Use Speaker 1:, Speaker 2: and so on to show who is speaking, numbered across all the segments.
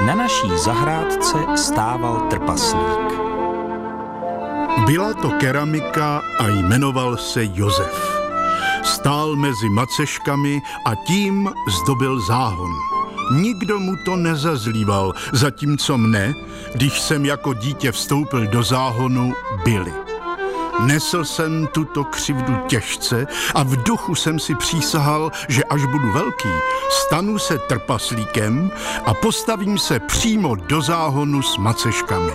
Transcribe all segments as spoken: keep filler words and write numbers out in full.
Speaker 1: Na naší zahrádce stával trpaslík.
Speaker 2: Byla to keramika a jmenoval se Josef. Stál mezi maceškami a tím zdobil záhon. Nikdo mu to nezazlíval, zatímco mne, když jsem jako dítě vstoupil do záhonu, byli. Nesl jsem tuto křivdu těžce a v duchu jsem si přísahal, že až budu velký, stanu se trpaslíkem a postavím se přímo do záhonu s maceškami.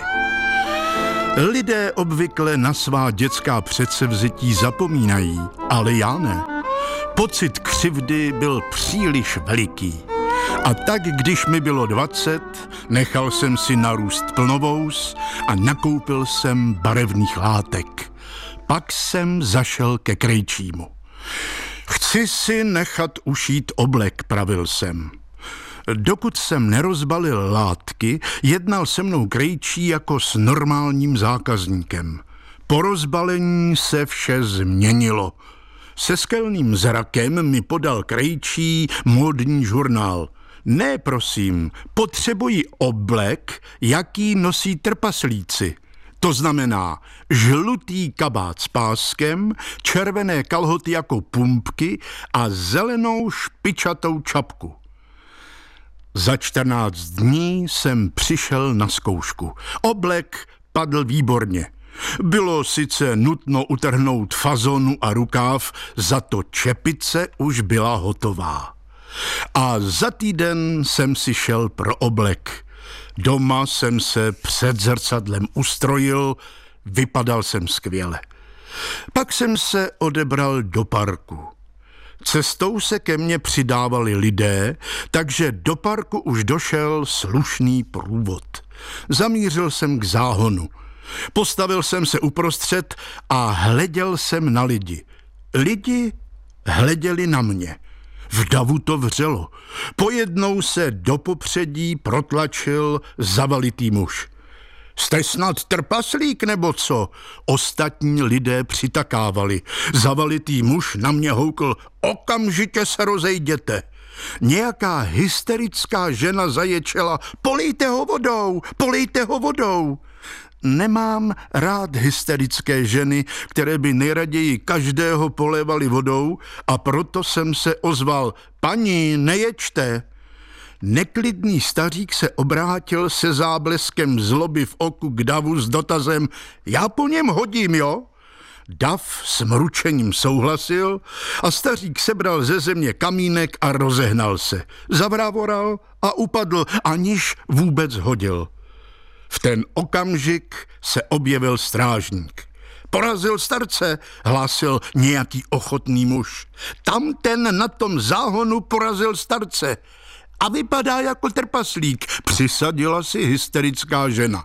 Speaker 2: Lidé obvykle na svá dětská předsevzetí zapomínají, ale já ne. Pocit křivdy byl příliš veliký. A tak, když mi bylo dvacet, nechal jsem si narůst plnovous a nakoupil jsem barevných látek. Pak jsem zašel ke krejčímu. Chci si nechat ušít oblek, pravil jsem. Dokud jsem nerozbalil látky, jednal se mnou krejčí jako s normálním zákazníkem. Po rozbalení se vše změnilo. Se skelným zrakem mi podal krejčí módní žurnál. Ne, prosím, potřebuji oblek, jaký nosí trpaslíci. To znamená žlutý kabát s páskem, červené kalhoty jako pumpky a zelenou špičatou čapku. Za čtrnáct dní jsem přišel na zkoušku. Oblek padl výborně. Bylo sice nutno utrhnout fazonu a rukáv, za to čepice už byla hotová. A za týden jsem si šel pro oblek. Doma jsem se před zrcadlem ustrojil, vypadal jsem skvěle. Pak jsem se odebral do parku. Cestou se ke mně přidávali lidé, takže do parku už došel slušný průvod. Zamířil jsem k záhonu. Postavil jsem se uprostřed a hleděl jsem na lidi. Lidi hleděli na mě. V davu to vřelo. Pojednou se do popředí protlačil zavalitý muž. Jste snad trpaslík nebo co? Ostatní lidé přitakávali. Zavalitý muž na mě houkl, okamžitě se rozejděte. Nějaká hysterická žena zaječela, polejte ho vodou, polejte ho vodou. Nemám rád hysterické ženy, které by nejraději každého polévali vodou, a proto jsem se ozval, paní, neječte. Neklidný stařík se obrátil se zábleskem zloby v oku k davu s dotazem, já po něm hodím, jo? Dav s mručením souhlasil a stařík sebral ze země kamínek a rozehnal se. Zavrávoral a upadl, aniž vůbec hodil. V ten okamžik se objevil strážník. Porazil starce, hlásil nějaký ochotný muž. Tamten na tom záhonu porazil starce. A vypadá jako trpaslík, přisadila si hysterická žena.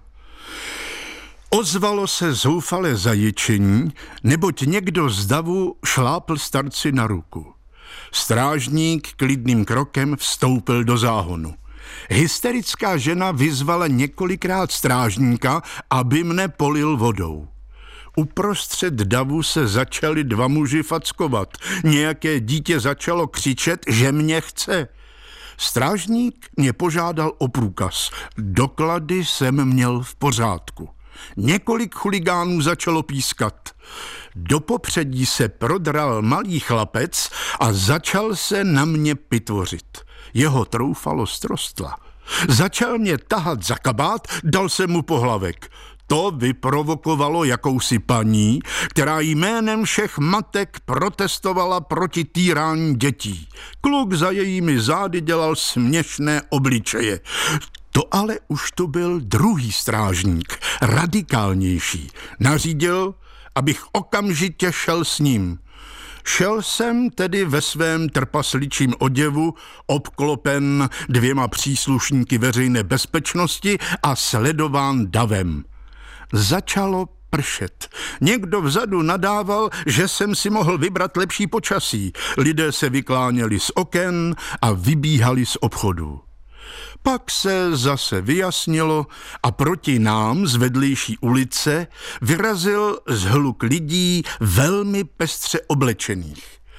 Speaker 2: Ozvalo se zoufalé zajičení, neboť někdo z davu šlápl starci na ruku. Strážník klidným krokem vstoupil do záhonu. Hysterická žena vyzvala několikrát strážníka, aby mne polil vodou. Uprostřed davu se začali dva muži fackovat. Nějaké dítě začalo křičet, že mě chce. Strážník mě požádal o průkaz. Doklady jsem měl v pořádku. Několik chuligánů začalo pískat. Do popředí se prodral malý chlapec a začal se na mě pitvořit. Jeho troufalost rostla. Začal mě tahat za kabát, dal jsem mu pohlavek. To vyprovokovalo jakousi paní, která jménem všech matek protestovala proti týrání dětí. Kluk za jejími zády dělal směšné obličeje. To ale už to byl druhý strážník, radikálnější. Nařídil, abych okamžitě šel s ním. Šel jsem tedy ve svém trpasličím oděvu, obklopen dvěma příslušníky veřejné bezpečnosti a sledován davem. Začalo pršet. Někdo vzadu nadával, že jsem si mohl vybrat lepší počasí. Lidé se vykláněli z oken a vybíhali z obchodu. Pak se zase vyjasnilo a proti nám z vedlejší ulice vyrazil zhluk lidí velmi pestře oblečených.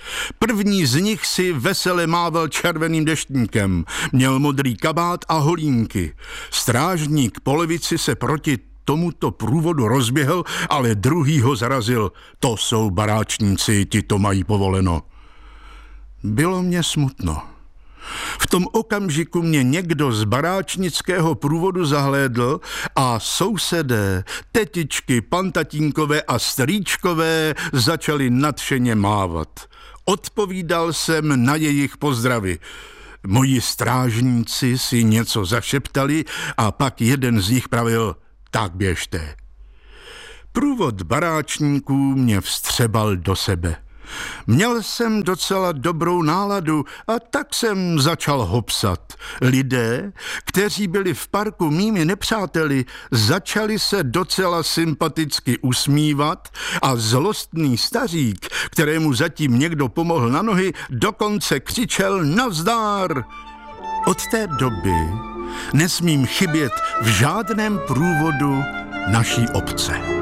Speaker 2: První z nich si vesele mával červeným deštníkem, měl modrý kabát a holínky. Strážník po levici se proti tomuto průvodu rozběhl, ale druhý ho zarazil. To jsou baráčníci, ti to mají povoleno. Bylo mě smutno. V tom okamžiku mě někdo z baráčnického průvodu zahlédl a sousedé, tetičky, pantatínkové a strýčkové začali nadšeně mávat. Odpovídal jsem na jejich pozdravy. Moji strážníci si něco zašeptali a pak jeden z nich pravil: tak běžte. Průvod baráčníků mě vstřebal do sebe. Měl jsem docela dobrou náladu a tak jsem začal hopsat. Lidé, kteří byli v parku mými nepřáteli, začali se docela sympaticky usmívat a zlostný stařík, kterému zatím někdo pomohl na nohy, dokonce křičel nazdár. Od té doby nesmím chybět v žádném průvodu naší obce.